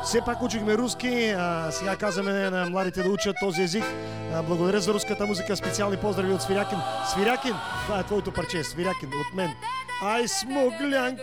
Все пак учихме руски, сега казваме на младите да учат този език. Благодаря за руската музика, специални поздрави от Свирякин. Свирякин, това е твоето парче, Свирякин, от мен. Ай, смуглянка!